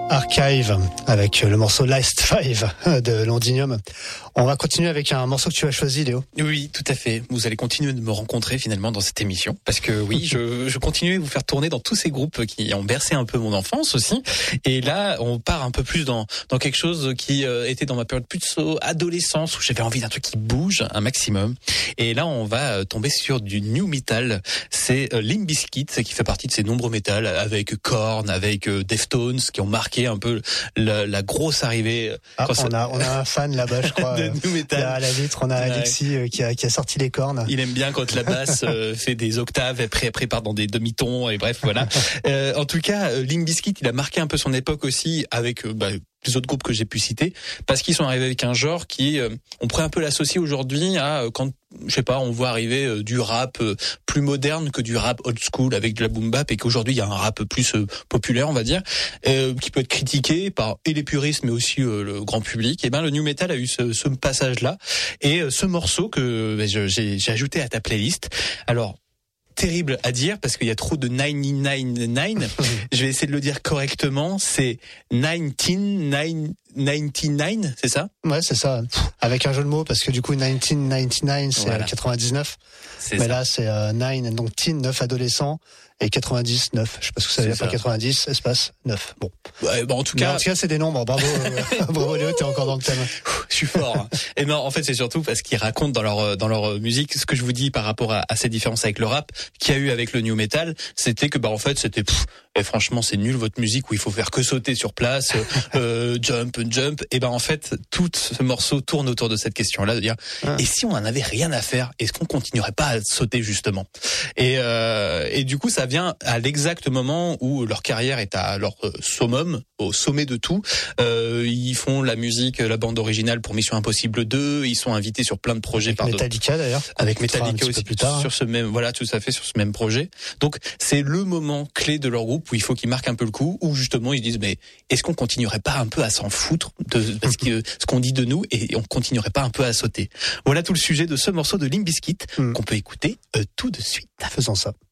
Archive avec le morceau Last Five de Londinium. On va continuer avec un morceau que tu as choisi, Léo. Oui, tout à fait. Vous allez continuer de me rencontrer finalement dans cette émission parce que oui, je continue à vous faire tourner dans tous ces groupes qui ont bercé un peu mon enfance aussi. Et là, on part un peu plus dans quelque chose qui était dans ma période plutôt adolescence où j'avais envie d'un truc qui bouge un maximum. Et là, on va tomber sur du new metal. C'est Limp Bizkit qui fait partie de ces nombreux métal avec Korn, avec Deftones qui ont marqué un peu la grosse arrivée. On a un fan là-bas, je crois. de new metal. À la vitre, on a Alexis qui a sorti les cornes. Il aime bien quand la basse fait des octaves, après part dans des demi-tons et bref, voilà. En tout cas, Limp Bizkit, il a marqué un peu son époque aussi avec les autres groupes que j'ai pu citer, parce qu'ils sont arrivés avec un genre qui, on pourrait un peu l'associer aujourd'hui à quand, je sais pas, on voit arriver du rap plus moderne que du rap old school avec de la boom bap, et qu'aujourd'hui il y a un rap plus populaire, on va dire, qui peut être critiqué par et les puristes mais aussi le grand public. Et ben le new metal a eu ce passage-là, et ce morceau que j'ai ajouté à ta playlist. Alors, terrible à dire parce qu'il y a trop de 99. Je vais essayer de le dire correctement. C'est 1999, c'est ça? Ouais, c'est ça. Avec un jeu de mots parce que du coup 1999 c'est voilà. 99. Mais ça. Là c'est 9 donc teen 9 adolescents et 99. Je sais pas ce que ça veut dire, pas 90 espace 9. Bon. Ouais, en tout cas c'est des nombres. Bravo. Bravo Léo, t'es encore dans le thème. Je suis fort. Hein. Et non, en fait, c'est surtout parce qu'ils racontent dans leur musique ce que je vous dis par rapport à ces différences avec le rap qu'il y a eu avec le new metal, c'était que en fait, c'était et franchement, c'est nul votre musique où il faut faire que sauter sur place, jump. Et en fait, tout ce morceau tourne autour de cette question-là, de dire et si on en avait rien à faire, est-ce qu'on continuerait pas à sauter justement? Et du coup, ça vient à l'exact moment où leur carrière est à leur summum, au sommet de tout. Ils font la musique, la bande originale pour Mission Impossible 2. Ils sont invités sur plein de projets avec Metallica d'ailleurs. Avec Metallica aussi plus tard, sur ce même, voilà, tout à fait, sur ce même projet. Donc c'est le moment clé de leur groupe où il faut qu'ils marquent un peu le coup, où justement ils se disent mais est-ce qu'on continuerait pas un peu à s'en foutre de parce que ce qu'on dit de nous, et on continuerait pas un peu à sauter. Voilà tout le sujet de ce morceau de Limp Bizkit qu'on peut écouter tout de suite. Faisons ça.